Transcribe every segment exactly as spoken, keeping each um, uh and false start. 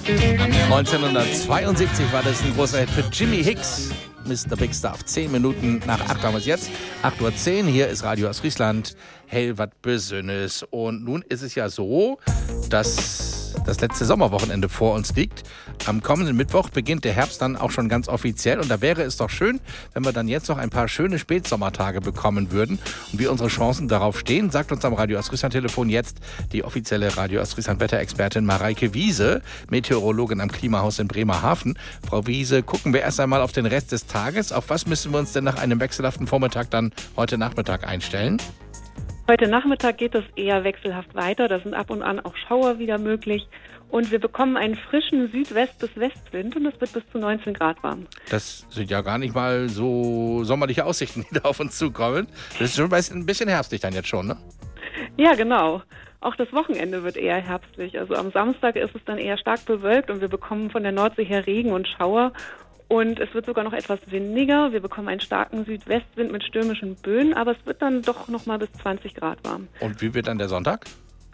neunzehnhundertzweiundsiebzig war das ein großer Hit für Jimi Hicks. Mister Big Stuff. Zehn Minuten nach acht haben wir es jetzt. acht Uhr zehn, hier ist Radio Ostfriesland. Hell, wat Besönnes. Und nun ist es ja so, dass das letzte Sommerwochenende vor uns liegt. Am kommenden Mittwoch beginnt der Herbst dann auch schon ganz offiziell. Und da wäre es doch schön, wenn wir dann jetzt noch ein paar schöne Spätsommertage bekommen würden. Und wie unsere Chancen darauf stehen, sagt uns am Radio Ostfriesland-Telefon jetzt die offizielle Radio Ostfriesland-Wetterexpertin Mareike Wiese, Meteorologin am Klimahaus in Bremerhaven. Frau Wiese, gucken wir erst einmal auf den Rest des Tages. Auf was müssen wir uns denn nach einem wechselhaften Vormittag dann heute Nachmittag einstellen? Heute Nachmittag geht es eher wechselhaft weiter. Da sind ab und an auch Schauer wieder möglich. Und wir bekommen einen frischen Südwest- bis Westwind und es wird bis zu neunzehn Grad warm. Das sind ja gar nicht mal so sommerliche Aussichten, die da auf uns zukommen. Das ist schon ein bisschen herbstlich dann jetzt schon, ne? Ja, genau. Auch das Wochenende wird eher herbstlich. Also am Samstag ist es dann eher stark bewölkt und wir bekommen von der Nordsee her Regen und Schauer. Und es wird sogar noch etwas windiger. Wir bekommen einen starken Südwestwind mit stürmischen Böen, aber es wird dann doch noch mal bis zwanzig Grad warm. Und wie wird dann der Sonntag?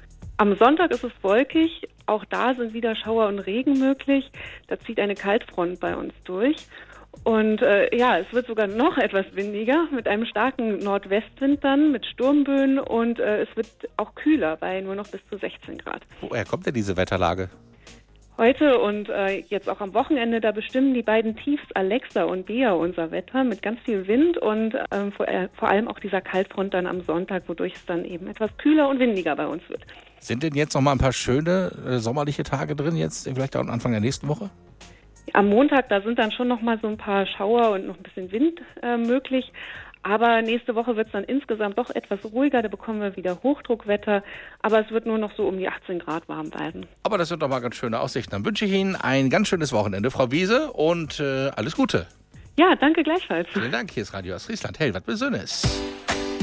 Am Sonntag ist es wolkig. Auch da sind wieder Schauer und Regen möglich. Da zieht eine Kaltfront bei uns durch. Und äh, ja, es wird sogar noch etwas windiger mit einem starken Nordwestwind dann, mit Sturmböen. Und äh, es wird auch kühler bei nur noch bis zu sechzehn Grad. Woher kommt denn diese Wetterlage? Heute und äh, jetzt auch am Wochenende, da bestimmen die beiden Tiefs Alexa und Bea unser Wetter mit ganz viel Wind und ähm, vor, äh, vor allem auch dieser Kaltfront dann am Sonntag, wodurch es dann eben etwas kühler und windiger bei uns wird. Sind denn jetzt noch mal ein paar schöne äh, sommerliche Tage drin, jetzt vielleicht auch am Anfang der nächsten Woche? Am Montag, da sind dann schon noch mal so ein paar Schauer und noch ein bisschen Wind äh, möglich. Aber nächste Woche wird es dann insgesamt doch etwas ruhiger, da bekommen wir wieder Hochdruckwetter, aber es wird nur noch so um die achtzehn Grad warm bleiben. Aber das sind doch mal ganz schöne Aussichten. Dann wünsche ich Ihnen ein ganz schönes Wochenende, Frau Wiese, und äh, alles Gute. Ja, danke gleichfalls. Vielen Dank, hier ist Radio Ostfriesland. Hell, wat Besönnes.